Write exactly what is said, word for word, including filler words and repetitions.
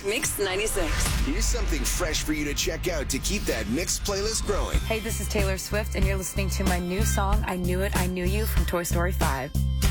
Mix ninety-six. Here's something fresh for you to check out to keep that Mix playlist growing. Hey, this is Taylor Swift, and you're listening to my new song, I Knew It, I Knew You, from Toy Story five.